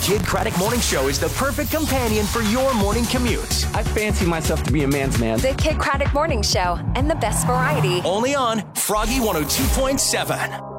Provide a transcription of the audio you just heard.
Kid Craddock Morning Show is the perfect companion for your morning commute. I fancy myself to be a man's man. The Kid Craddock Morning Show and the best variety. Only on Froggy 102.7.